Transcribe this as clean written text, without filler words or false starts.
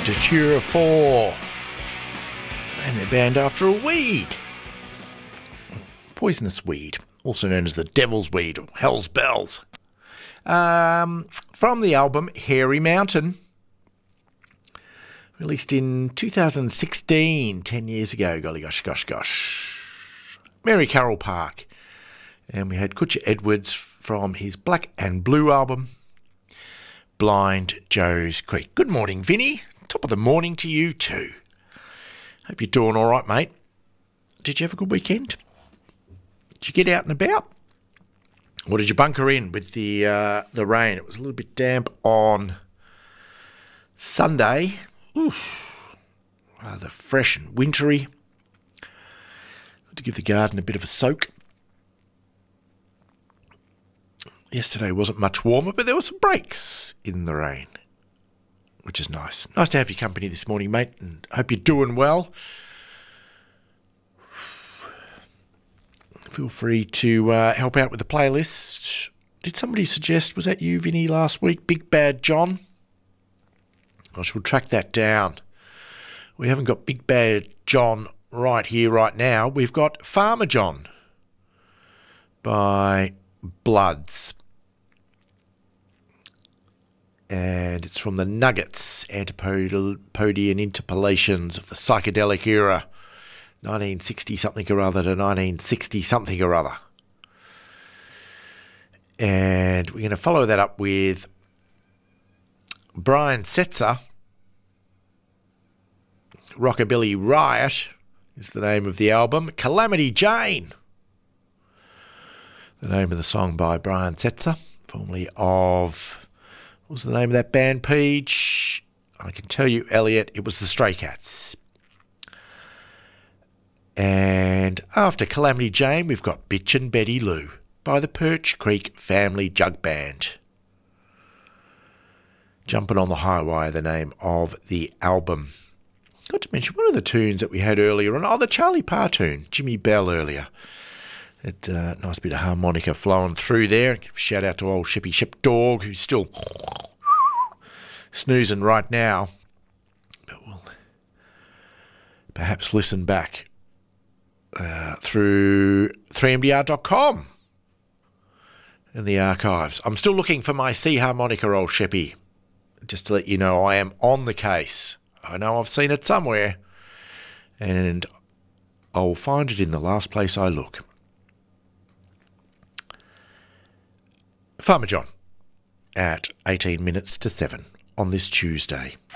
Datura of Four. And they're banned after a weed. Poisonous weed, also known as the Devil's Weed or Hell's Bells. From the album Hairy Mountain, released in 2016, 10 years ago, golly gosh. Mary Carroll Park. And we had Kutcher Edwards from his Black and Blue album, Blind Joe's Creek. Good morning, Vinny. Top of the morning to you too. Hope you're doing all right, mate. Did you have a good weekend? Did you get out and about? Or did you bunker in with the rain? It was a little bit damp on Sunday. Oof, rather fresh and wintry. To give the garden a bit of a soak. Yesterday wasn't much warmer, but there were some breaks in the rain, which is nice. Nice to have your company this morning, mate, and hope you're doing well. Feel free to help out with the playlist. Did somebody suggest, was that you, Vinny, last week, Big Bad John? I shall track that down. We haven't got Big Bad John right here, right now. We've got Farmer John by Bloods. And it's from the Nuggets, Antipodean Interpolations of the Psychedelic Era, 1960-something or other to 1960-something or other. And we're going to follow that up with Brian Setzer. Rockabilly Riot is the name of the album. Calamity Jane, the name of the song by Brian Setzer, formerly of, what was the name of that band, Peach? I can tell you, Elliot, it was the Stray Cats. And after Calamity Jane, we've got Bitchin' Betty Lou by the Perch Creek Family Jug Band. Jumping on the Highway, the name of the album. Got to mention one of the tunes that we had earlier on, the Charlie Parr tune, Jimmy Bell earlier. Nice bit of harmonica flowing through there. Shout out to old Shippy Ship Dog, who's still snoozing right now. But we'll perhaps listen back through 3mdr.com in the archives. I'm still looking for my C harmonica, old Shippy. Just to let you know, I am on the case. I know I've seen it somewhere, and I'll find it in the last place I look. Farmer John at 18 minutes to 7 on this Tuesday.